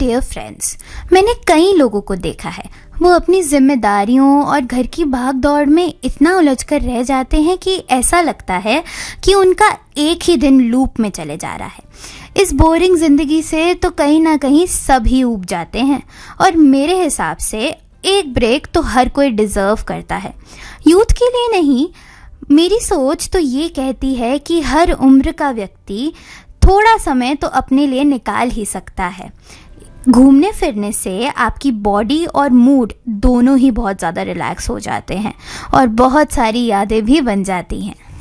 Dear friends, मैंने कई लोगों को देखा है, वो अपनी जिम्मेदारियों और घर की भाग दौड़ में इतना उलझकर रह जाते हैं कि ऐसा लगता है कि उनका एक ही दिन लूप में चले जा रहा है। इस बोरिंग जिंदगी से तो कहीं ना कहीं सभी ऊब जाते हैं और मेरे हिसाब से एक ब्रेक तो हर कोई डिजर्व करता है। यूथ के लिए नहीं, मेरी सोच तो ये कहती है कि हर उम्र का व्यक्ति थोड़ा समय तो अपने लिए निकाल ही सकता है। घूमने फिरने से आपकी बॉडी और मूड दोनों ही बहुत ज़्यादा रिलैक्स हो जाते हैं और बहुत सारी यादें भी बन जाती हैं।